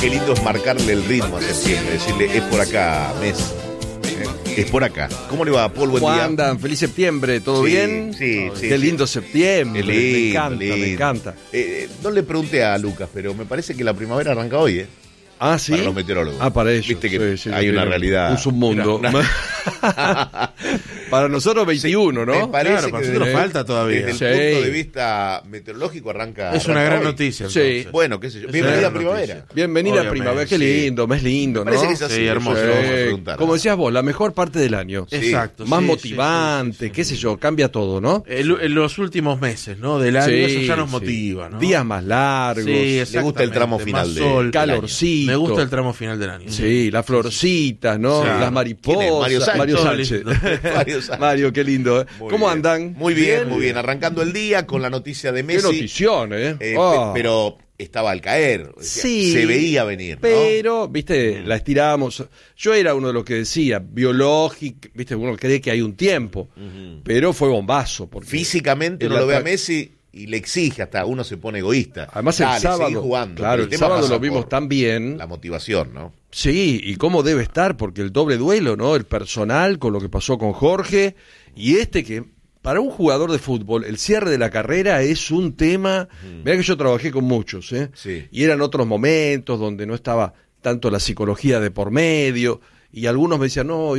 Qué lindo es marcarle el ritmo a septiembre, decirle, es por acá, mes. Es por acá. ¿Cómo le va, Paul? Buen ¿Cómo día. andan? Feliz septiembre, ¿todo Sí, bien? sí, sí. Qué lindo septiembre, Lindo, me lindo. encanta. No le pregunté a Lucas, pero me parece que la primavera arranca hoy, ¿eh? Ah, ¿sí? Para los meteorólogos. Ah, para ellos. Viste que sí, hay una tienen realidad. Un submundo. Para nosotros 21, ¿no? Me parece Claro, que para nosotros falta todavía. desde el Sí. punto de vista meteorológico Es una gran hoy. noticia. Sí. Entonces. Bueno, qué sé yo. Es Bienvenida una a gran primavera. noticia. Bienvenida a Obviamente, primavera, qué sí. lindo, mes lindo, Me parece ¿no? que es así. Sí, hermoso. Eso le vamos a preguntar. Como decías vos, la mejor parte del año. Sí. Exacto. Más sí, motivante, sí, sí, sí. qué sé yo, cambia todo, ¿no? En los últimos meses, ¿no? Del año, Sí, eso ya nos sí. motiva, ¿no? Días más largos. Sí, Le gusta el tramo exactamente, final más de sol, calorcito. Me gusta el tramo final del año. Sí, las florcitas, ¿no? Sí. Las mariposas. ¿Quién es? Mario Sánchez. Mario Todo Sánchez. lindo. Mario Sánchez. Mario, qué lindo. ¿Eh? Muy ¿Cómo bien. andan? Muy bien, muy bien. Arrancando el día con la noticia de Qué Messi. notición, ¿eh? Pero estaba al caer. Sí, Se veía venir, ¿no? Pero, viste, la estirábamos. Yo era uno de los que decía, biológico, viste, uno cree que hay un tiempo, pero fue bombazo. Porque Físicamente uno el lo ve a ata- Messi y le exige, hasta uno se pone egoísta. Además Dale, el sábado, seguí jugando. claro, Pero el tema sábado pasa lo vimos por tan bien. la motivación, ¿no? Sí, y cómo debe estar, porque el doble duelo, ¿no? El personal con lo que pasó con Jorge, y que para un jugador de fútbol, el cierre de la carrera es un tema. Mirá que yo trabajé con muchos, ¿eh? Sí. Y eran otros momentos donde no estaba tanto la psicología de por medio, y algunos me decían, no,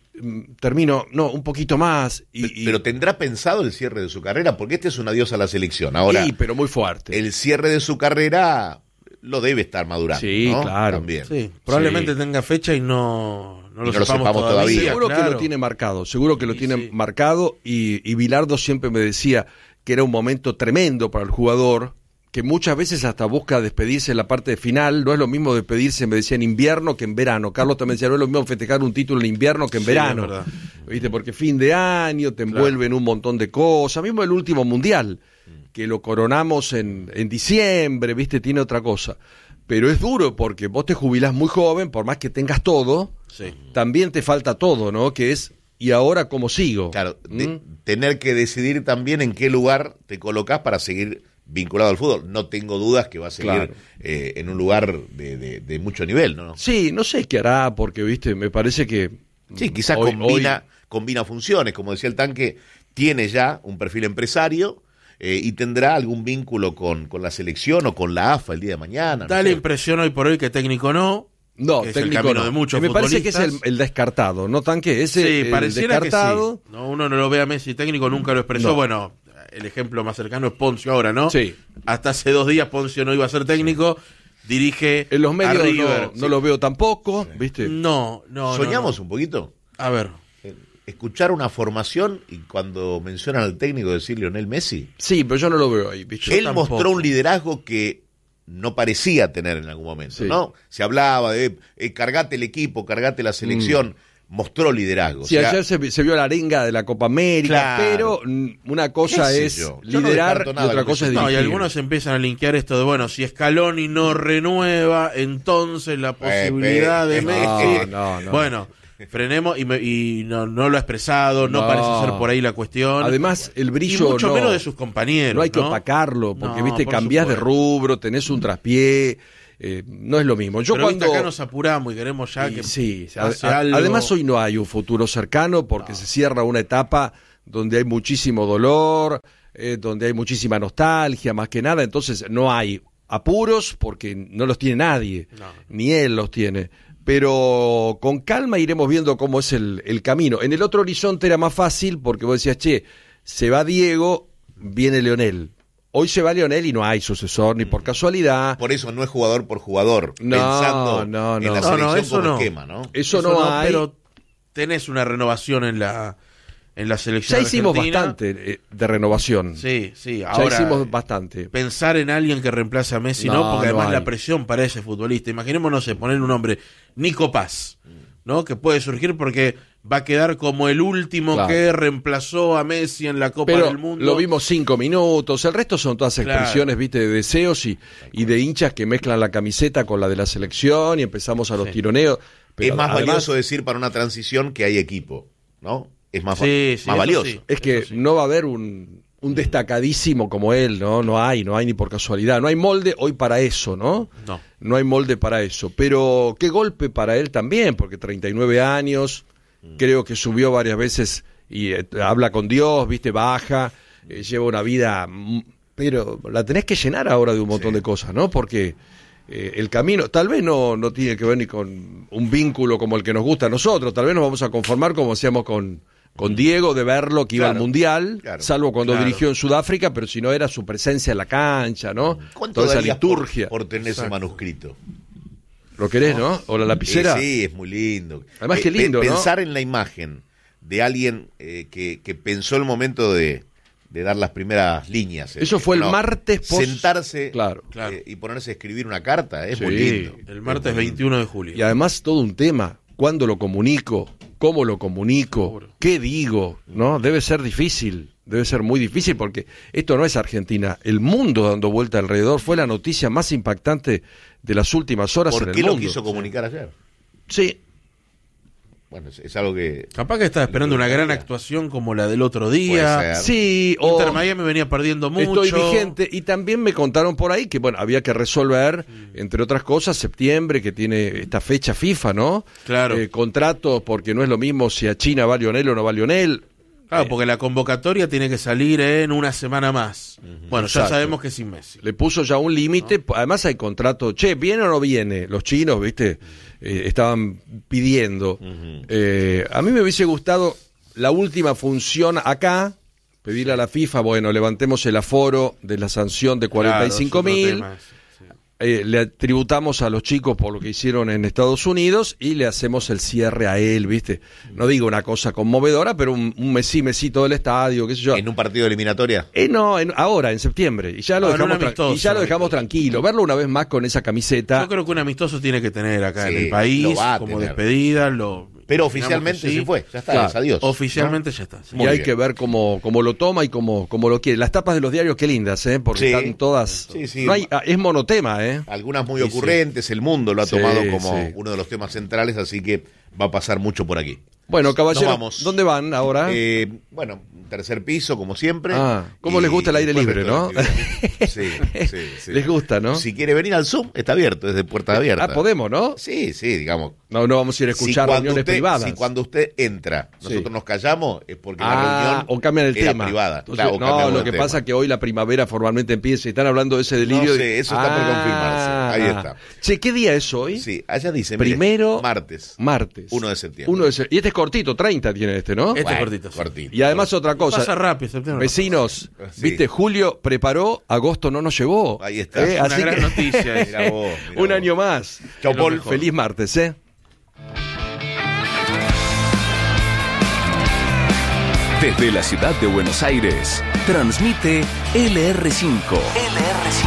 termino, no, un poquito más. Pero tendrá pensado el cierre de su carrera, porque este es un adiós a la selección. Ahora, Sí, pero muy fuerte. el cierre de su carrera lo debe estar madurando. Sí, ¿no? claro. También. Sí, probablemente Sí. tenga fecha y no lo lo sepamos sepamos todavía. Seguro que claro. lo tiene marcado, seguro que lo Sí, tiene sí. marcado, y Bilardo siempre me decía que era un momento tremendo para el jugador, que muchas veces hasta busca despedirse en la parte final. No es lo mismo despedirse, me decía, en invierno que en verano. Carlos también decía, no es lo mismo festejar un título en invierno que en Sí, verano. es verdad. ¿Viste? Porque fin de año te envuelven un montón de cosas. Mismo el último mundial, que lo coronamos en diciembre, ¿viste? Tiene otra cosa. Pero es duro porque vos te jubilás muy joven, por más que tengas todo, Sí. también te falta todo, ¿no? Que es, ¿y ahora cómo sigo? Claro, tener que decidir también en qué lugar te colocás para seguir vinculado al fútbol. No tengo dudas que va a seguir Claro. en un lugar de mucho nivel, ¿no? Sí, no sé qué hará, porque, viste, me parece que... Sí, quizás hoy- combina funciones, como decía el Tanque, tiene ya un perfil empresario y tendrá algún vínculo con la selección o con la AFA el día de mañana. Da no la sé. impresión hoy por hoy que técnico no. No, que es el técnico camino no. de muchos Me parece que es futbolistas. el descartado, ¿no, Tanque? Ese, Sí, el pareciera que descartado. sí. No, uno no lo ve a Messi técnico, nunca lo expresó. No. Bueno, el ejemplo más cercano es Poncio ahora, ¿no? Sí. Hasta hace 2 días Poncio no iba a ser técnico, dirige En los a medios River. no lo veo tampoco, ¿viste? No. ¿Soñamos no. un poquito? A ver, Escuchar una formación y cuando mencionan al técnico decir Lionel Messi, Sí, pero yo no lo veo ahí, ¿viste? él tampoco. mostró un liderazgo que no parecía tener en algún momento, Sí. ¿no? Se hablaba de cargate el equipo, cargate la selección, mostró liderazgo. Sí, o sea, ayer se vio la arenga de la Copa América, Claro. pero una cosa ¿Qué sé es yo? Yo no liderar descarto y nada otra con cosa es eso. no, dirigir. y algunos empiezan a linkear esto de, bueno, si Scaloni no renueva, entonces la posibilidad de Messi... No. Bueno, frenemos y no lo ha expresado, no No. parece ser por ahí la cuestión. Además, el brillo y mucho no- menos de sus compañeros. No hay que opacarlo, porque, No, viste, por cambiás de supuesto. rubro, tenés un traspié, no es lo mismo. Yo Pero cuando... viste, acá nos apuramos y queremos ya Y que sí, pase algo. además hoy no hay un futuro cercano porque se cierra una etapa donde hay muchísimo dolor, donde hay muchísima nostalgia, más que nada, entonces no hay apuros porque no los tiene nadie, No. ni él los tiene. Pero con calma iremos viendo cómo es el camino. En el otro horizonte era más fácil porque vos decías, che, se va Diego, viene Leonel. Hoy se va Leonel y no hay sucesor, ni por casualidad. por eso no es jugador por jugador, No, pensando no, en no. la No, selección eso como no. esquema, ¿no? Eso no hay. Pero tenés una renovación en la selección Ya hicimos argentina. bastante de renovación. Sí, sí. Ya Ahora, hicimos bastante. pensar en alguien que reemplace a Messi, No, no, porque no además hay. la presión para ese futbolista. Imaginemos, no sé, poner un nombre, Nico Paz, ¿no? Que puede surgir porque va a quedar como el último Claro. que reemplazó a Messi en la Copa Pero del Mundo. lo vimos 5 minutos, el resto son todas Claro. expresiones, viste, de deseos y de hinchas que mezclan la camiseta con la de la selección y empezamos a los Sí. tironeos. Pero es más además, valioso decir para una transición que hay equipo, ¿no? Es más, Sí, sí, más eso valioso. sí. es que Eso sí. no va a haber un un destacadísimo como él, ¿no? No hay ni por casualidad. No hay molde hoy para eso, ¿no? No hay molde para eso. Pero qué golpe para él también, porque 39 años, creo que subió varias veces y habla con Dios, ¿viste? Baja, lleva una vida... Pero la tenés que llenar ahora de un montón de cosas, ¿no? Porque el camino tal vez no tiene que ver ni con un vínculo como el que nos gusta a nosotros. Tal vez nos vamos a conformar como hacíamos con Diego, de verlo que iba al Mundial, salvo cuando dirigió en Sudáfrica, pero si no era su presencia en la cancha, ¿no? ¿Cuánto toda esa darías liturgia. por tener ese manuscrito? ¿Lo querés, no? ¿O la lapicera? Sí, es muy lindo. Además, qué lindo, ¿no? Pensar en la imagen de alguien que pensó el momento de dar las primeras líneas. Eso fue el martes sentarse claro. Y ponerse a escribir una carta, es muy lindo. El martes 21 de julio. Y además todo un tema, ¿cuándo lo comunico? ¿Cómo lo comunico? ¿Qué digo? ¿No? Debe ser difícil, debe ser muy difícil porque esto no es Argentina. El mundo dando vuelta alrededor fue la noticia más impactante de las últimas horas en el mundo. ¿Por qué lo quiso comunicar ayer? Sí. Bueno, es algo que... Capaz que estaba esperando una gran actuación como la del otro día. Sí, Inter Miami venía perdiendo mucho. Estoy vigente. Y también me contaron por ahí que, bueno, había que resolver, entre otras cosas, septiembre, que tiene esta fecha FIFA, ¿no? Claro. Contratos, porque no es lo mismo si a China va Lionel o no va Lionel. Claro, porque la convocatoria tiene que salir en una semana más. Bueno, Exacto. ya sabemos que es sin Messi. Le puso ya un límite, ¿no? Además hay contrato, ¿viene o no viene? Los chinos, ¿viste? Estaban pidiendo. A mí me hubiese gustado la última función acá, pedirle a la FIFA, bueno, levantemos el aforo de la sanción de 45.000. Le tributamos a los chicos por lo que hicieron en Estados Unidos y le hacemos el cierre a él, ¿viste? No digo una cosa conmovedora, pero un Messi todo el estadio, qué sé yo. ¿En un partido de eliminatoria? No, ahora, en septiembre. Y ya lo dejamos tranquilo. Verlo una vez más con esa camiseta. Yo creo que un amistoso tiene que tener acá en el país, como despedida. Pero oficialmente se fue, ya está, adiós. Oficialmente ya está. Y hay que ver cómo lo toma y cómo lo quiere. Las tapas de los diarios, qué lindas, porque están todas... No hay, es monotema, Algunas muy ocurrentes, El Mundo lo ha tomado como uno de los temas centrales, así que va a pasar mucho por aquí. Bueno, caballeros, ¿dónde van ahora? Bueno, tercer piso, como siempre. ¿Cómo les gusta el aire libre, no? Sí. Les gusta, ¿no? Si quiere venir al Zoom, está abierto, desde puertas abiertas. Podemos, ¿no? Sí, digamos. No vamos a ir a escuchar reuniones privadas. Si cuando usted entra, nosotros nos callamos, es porque la reunión o cambian el era tema. Privada. Entonces, lo que pasa es que hoy la primavera formalmente empieza y están hablando de ese delirio. No sé, eso está por confirmarse. Ahí está. Che, ¿qué día es hoy? Sí, allá dice, primero, martes. 1 de septiembre. Y este es cortito, 30 tiene ¿no? Este es cortito. Y además otra cosa. Pasa rápido, septiembre. Vecinos, ¿viste? Julio preparó, agosto no nos llevó. Ahí está. Una así gran noticia. Mirá vos. Un año más. Chau, Paul. Feliz martes, Desde la ciudad de Buenos Aires, transmite LR5.